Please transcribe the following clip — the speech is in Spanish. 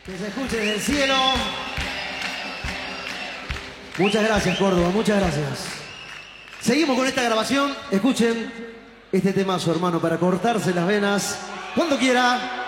Que se escuche desde el cielo. Muchas gracias, Córdoba, muchas gracias. Seguimos con esta grabación. Escuchen este temazo, hermano, para cortarse las venas cuando quiera.